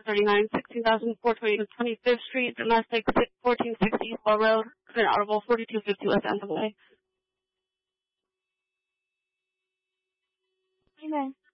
439, 16,420 25th Street, domestic 1460 Eastwell Road, current audible 4250 West Anthem Way. Amen.